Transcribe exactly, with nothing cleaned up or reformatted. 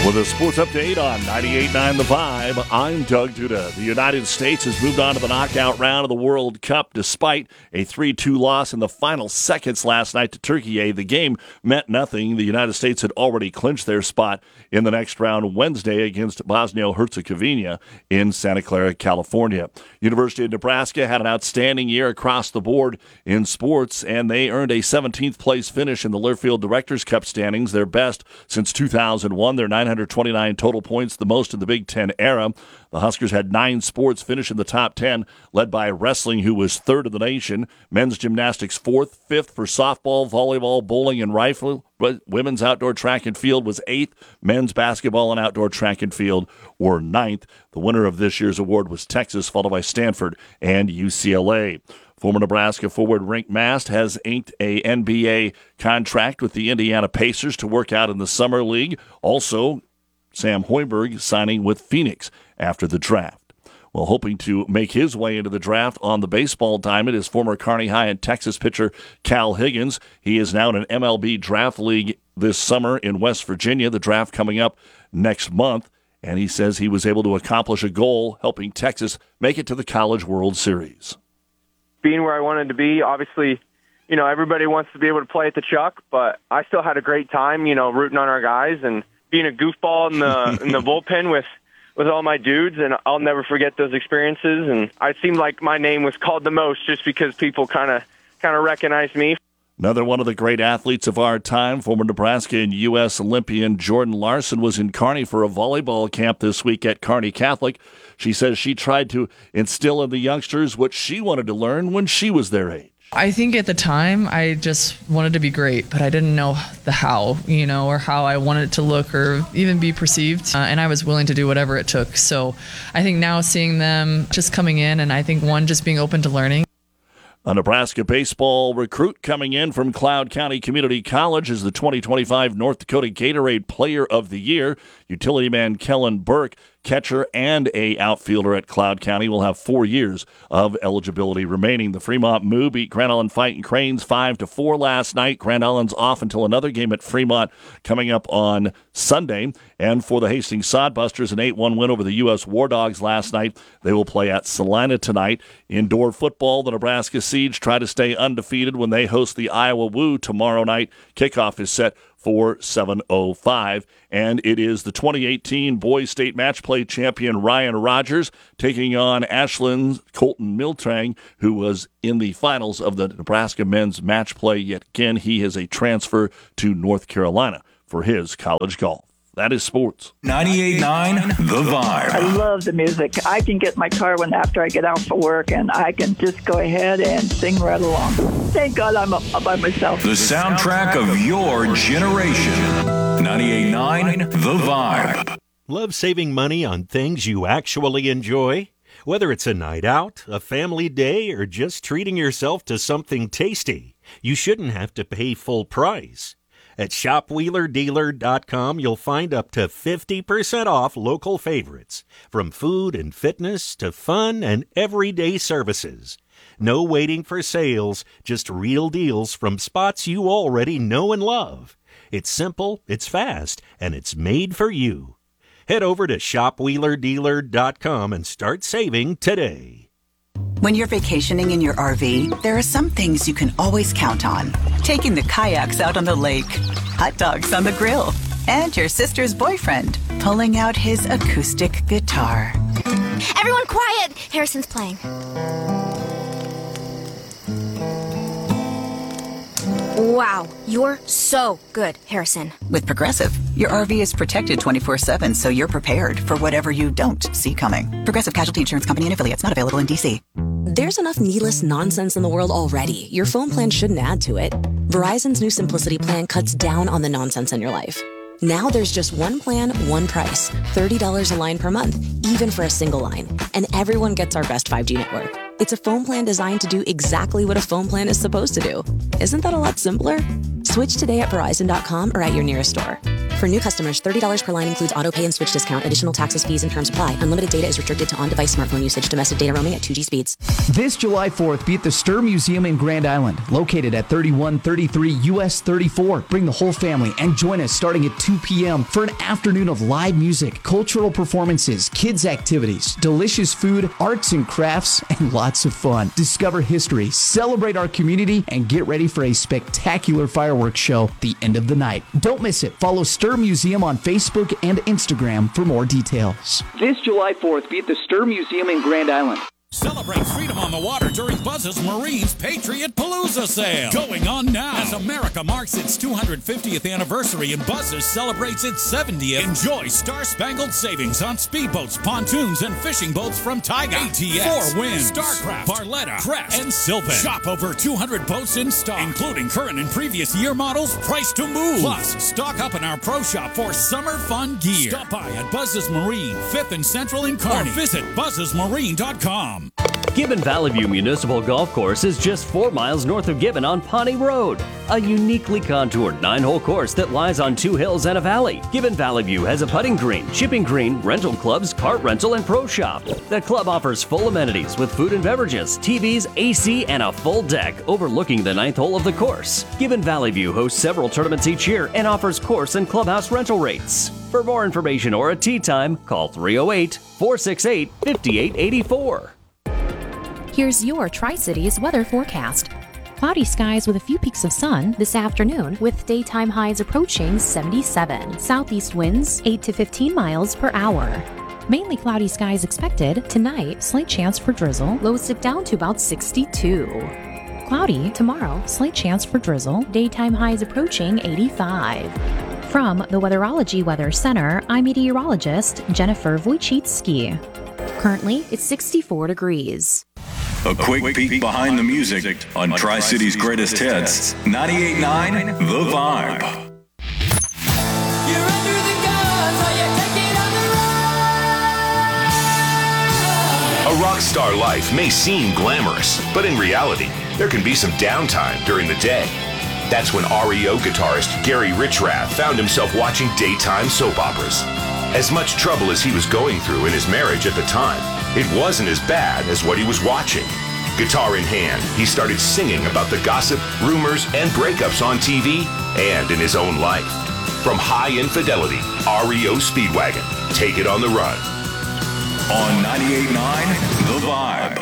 With a sports update on ninety-eight point nine The Vibe, I'm Doug Duda. The United States has moved on to the knockout round of the World Cup despite a three two loss in the final seconds last night to Turkey. The game meant nothing. The United States had already clinched their spot in the next round Wednesday against Bosnia-Herzegovina in Santa Clara, California. University of Nebraska had an outstanding year across the board in sports, and they earned a seventeenth place finish in the Learfield Directors' Cup standings, their best since two thousand one. Their nine hundred twenty-nine total points, the most in the Big Ten era. The Huskers had nine sports finish in the top ten, led by wrestling, who was third in the nation. Men's gymnastics fourth, fifth for softball, volleyball, bowling, and rifle. Women's outdoor track and field was eighth. Men's basketball and outdoor track and field were ninth. The winner of this year's award was Texas, followed by Stanford and U C L A. Former Nebraska forward Rink Mast has inked a N B A contract with the Indiana Pacers to work out in the Summer League. Also, Sam Hoiberg signing with Phoenix after the draft. Well, hoping to make his way into the draft on the baseball diamond is former Kearney High and Texas pitcher Cal Higgins. He is now in an M L B draft league this summer in West Virginia, the draft coming up next month. And he says he was able to accomplish a goal, helping Texas make it to the College World Series. Being where I wanted to be, obviously, you know, everybody wants to be able to play at the Chuck, but I still had a great time, you know, rooting on our guys and being a goofball in the in the bullpen with, with all my dudes, and I'll never forget those experiences. And I seemed like my name was called the most just because people kind of kind of recognized me. Another one of the great athletes of our time, former Nebraska and U S Olympian Jordan Larson, was in Kearney for a volleyball camp this week at Kearney Catholic. She says she tried to instill in the youngsters what she wanted to learn when she was their age. I think at the time I just wanted to be great, but I didn't know the how, you know, or how I wanted it to look or even be perceived. Uh, and I was willing to do whatever it took. So I think now seeing them just coming in, and I think one, just being open to learning. A Nebraska baseball recruit coming in from Cloud County Community College is the twenty twenty-five North Dakota Gatorade Player of the Year. Utility man Kellen Burke, catcher and a outfielder at Cloud County, will have four years of eligibility remaining. The Fremont Moo beat Grand Island Fighting Cranes five to four last night. Grand Island's off until another game at Fremont coming up on Sunday. And for the Hastings Sodbusters, an eight one win over the U S War Dogs last night. They will play at Salina tonight. Indoor football, the Nebraska Siege try to stay undefeated when they host the Iowa Woo tomorrow night. Kickoff is set for seven oh five. And it is the twenty eighteen Boys State Match Play champion Ryan Rogers taking on Ashland's Colton Miltrang, who was in the finals of the Nebraska Men's Match Play. Yet again, he is a transfer to North Carolina for his college golf. That is sports. ninety-eight point nine The Vibe. I love the music. I can get in my car when after I get out for work, and I can just go ahead and sing right along. Thank God I'm up by myself. The soundtrack of your generation. ninety-eight point nine The Vibe. Love saving money on things you actually enjoy? Whether it's a night out, a family day, or just treating yourself to something tasty, you shouldn't have to pay full price. At shop wheeler dealer dot com, you'll find up to fifty percent off local favorites, from food and fitness to fun and everyday services. No waiting for sales, just real deals from spots you already know and love. It's simple, it's fast, and it's made for you. Head over to shop wheeler dealer dot com and start saving today. When you're vacationing in your R V, there are some things you can always count on. Taking the kayaks out on the lake, hot dogs on the grill, and your sister's boyfriend pulling out his acoustic guitar. Everyone quiet! Harrison's playing. Wow, you're so good, Harrison. With Progressive, your R V is protected twenty-four seven, so you're prepared for whatever you don't see coming. Progressive Casualty Insurance Company and affiliates, not available in D C. There's enough needless nonsense in the world already. Your phone plan shouldn't add to it. Verizon's new Simplicity plan cuts down on the nonsense in your life. Now there's just one plan, one price. thirty dollars a line per month, even for a single line. And everyone gets our best five G network. It's a phone plan designed to do exactly what a phone plan is supposed to do. Isn't that a lot simpler? Switch today at Verizon dot com or at your nearest store. For new customers, thirty dollars per line includes auto pay and switch discount. Additional taxes, fees, and terms apply. Unlimited data is restricted to on-device smartphone usage. Domestic data roaming at two G speeds. This July fourth, be at the Stir Museum in Grand Island, located at thirty-one thirty-three U S thirty-four. Bring the whole family and join us starting at two p.m. for an afternoon of live music, cultural performances, kids activities, delicious food, arts and crafts, and lots of fun. Discover history, celebrate our community, and get ready for a spectacular fireworks show at the end of the night. Don't miss it. Follow Stir Museum on Facebook and Instagram for more details. This July fourth, be at the Stir Museum in Grand Island. Celebrate freedom on the water during Buzz's Marine's Patriot Palooza sale. Going on now. As America marks its two hundred fiftieth anniversary and Buzz's celebrates its seventieth. Enjoy star-spangled savings on speedboats, pontoons, and fishing boats from Taiga, A T S, Four Winds, Starcraft, Barletta, Crest, and Sylvan. Shop over two hundred boats in stock, including current and previous year models, priced to move. Plus, stock up in our pro shop for summer fun gear. Stop by at Buzz's Marine, fifth and Central in Kearney. Or visit buzzes marine dot com. Gibbon Valley View Municipal Golf Course is just four miles north of Gibbon on Pawnee Road, a uniquely contoured nine-hole course that lies on two hills and a valley. Gibbon Valley View has a putting green, chipping green, rental clubs, cart rental, and pro shop. The club offers full amenities with food and beverages, T Vs, A C, and a full deck overlooking the ninth hole of the course. Gibbon Valley View hosts several tournaments each year and offers course and clubhouse rental rates. For more information or a tee time, call three oh eight, four six eight, five eight eight four. Here's your Tri-Cities weather forecast. Cloudy skies with a few peaks of sun this afternoon with daytime highs approaching seventy-seven. Southeast winds eight to fifteen miles per hour. Mainly cloudy skies expected. Tonight, slight chance for drizzle. Lows dip down to about sixty-two. Cloudy tomorrow, slight chance for drizzle. Daytime highs approaching eighty-five. From the Weatherology Weather Center, I'm meteorologist Jennifer Wojcicki. Currently, it's sixty-four degrees. A quick peek behind the music on Tri-City's greatest hits. ninety-eight point nine The Vibe. A rock star life may seem glamorous, but in reality, there can be some downtime during the day. That's when R E O guitarist Gary Richrath found himself watching daytime soap operas. As much trouble as he was going through in his marriage at the time, it wasn't as bad as what he was watching. Guitar in hand, he started singing about the gossip, rumors, and breakups on T V and in his own life. From High Infidelity, R E O Speedwagon, Take It on the Run. On ninety-eight point nine The Vibe.